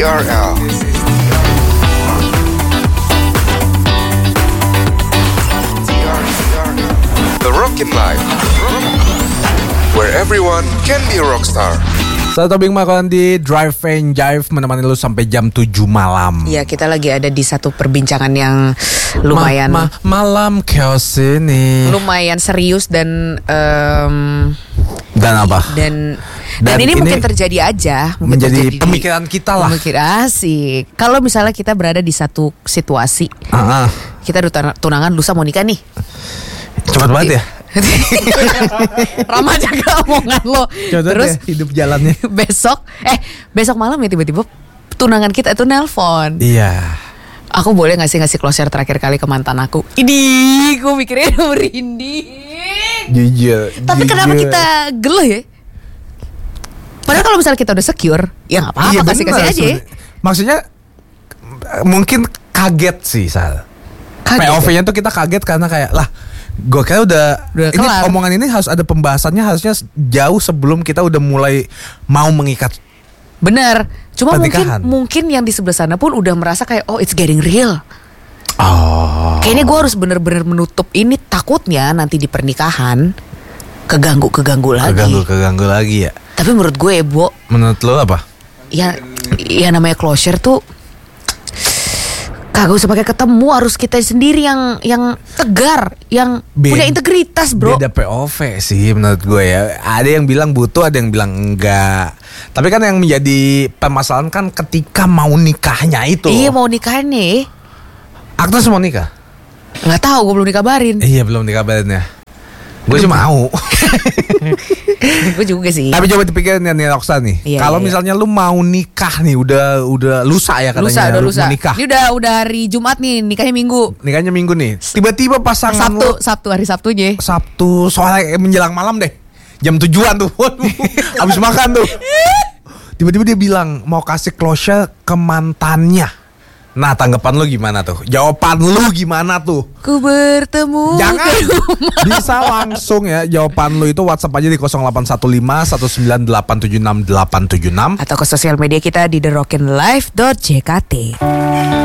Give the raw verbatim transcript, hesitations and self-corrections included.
R L. The Rockin' Life, where everyone can be a rockstar. Saya Tobing Makan di Drive and Jive menemani lu sampai jam tujuh malam. Ya, kita lagi ada di satu perbincangan yang lumayan ma- ma- malam chaos ini. lumayan serius dan um, Dan apa? dan Dan dan ini, ini mungkin terjadi aja, mungkin menjadi terjadi di- pemikiran kita lah. Pemikiran asik. Kalau misalnya kita berada di satu situasi, Ah, ah. kita udah tunangan, lusa mau nikah nih. Cepat banget ya. Ramah jaga omongan lo. Cepat banget Terus ya hidup jalannya. besok, eh besok malam ya tiba-tiba tunangan kita itu nelpon. Iya. Aku boleh nggak sih ngasih closure terakhir kali ke mantan aku? Ini, gue mikirnya merinding. Jujur. Tapi jujur. kenapa kita gelo ya? Padahal kalau misalnya kita udah secure, ya nggak apa-apa, Iya, kasih-kasih benar, aja. Ya. sebenernya. Maksudnya mungkin kaget sih, Sal. Kaget P O V-nya tuh kita kaget karena kayak lah, gue kayak udah, Udah ini kelar. omongan ini harus ada pembahasannya harusnya jauh sebelum kita udah mulai mau mengikat. Bener. Cuma mungkin Pernikahan. mungkin yang di sebelah sana pun udah merasa kayak oh it's getting real. Oh. Kayaknya gue harus bener-bener menutup ini, takutnya nanti di pernikahan keganggu keganggu lagi. Keganggu keganggu lagi ya. Tapi menurut gue, Bo, Menurut lo apa? ya ya namanya closure tuh kagak usah pakai ketemu, harus kita sendiri yang yang tegar, yang Be- punya integritas, bro. Beda P O V sih menurut gue ya. Ada yang bilang butuh, ada yang bilang enggak. Tapi kan yang menjadi permasalahan kan ketika mau nikahnya itu. Iya, mau nikah nih. Agnes mau nikah? Nggak tahu, gue belum dikabarin. Iya, belum dikabarin ya. Gue sih mau. Gue juga sih. Tapi coba dipikirin ya nih Roxan nih. Iya, Kalau iya, iya. misalnya lu mau nikah nih, udah udah lusa ya katanya. Lusa, udah lu lusa. mau nikah. Ini udah udah hari Jumat nih, nikahnya Minggu. Nikahnya Minggu nih. Tiba-tiba pasangan Sabtu, lu Sabtu hari Sabtunya. Sabtu sore menjelang malam deh. Jam tujuan tuh. Waduh. Habis makan tuh. Tiba-tiba dia bilang mau kasih closure ke mantannya. Nah, tanggapan lu gimana tuh? Jawaban lu gimana tuh? Ku bertemu. Jangan. ke rumah. Bisa langsung ya jawaban lu itu WhatsApp aja di nol delapan satu lima satu sembilan delapan tujuh enam delapan tujuh enam Atau ke sosial media kita di the rockin life dot j k t.